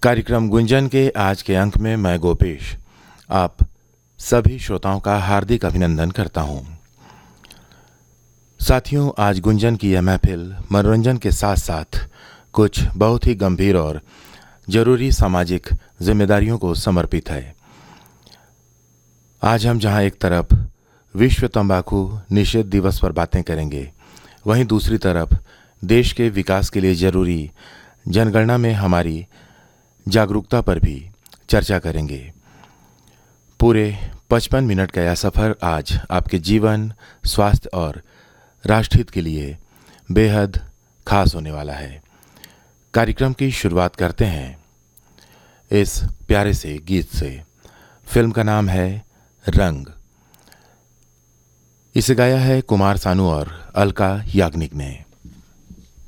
कार्यक्रम गुंजन के आज के अंक में मैं गोपेश आप सभी श्रोताओं का हार्दिक अभिनंदन करता हूं। साथियों, आज गुंजन की यह महफिल मनोरंजन के साथ साथ कुछ बहुत ही गंभीर और जरूरी सामाजिक जिम्मेदारियों को समर्पित है। आज हम जहां एक तरफ विश्व तंबाकू निषेध दिवस पर बातें करेंगे, वहीं दूसरी तरफ देश के विकास के लिए जरूरी जनगणना में हमारी जागरूकता पर भी चर्चा करेंगे। पूरे 55 मिनट का यह सफ़र आज आपके जीवन, स्वास्थ्य और राष्ट्रहित के लिए बेहद खास होने वाला है। कार्यक्रम की शुरुआत करते हैं इस प्यारे से गीत से। फिल्म का नाम है रंग। इसे गाया है कुमार सानू और अलका याग्निक ने।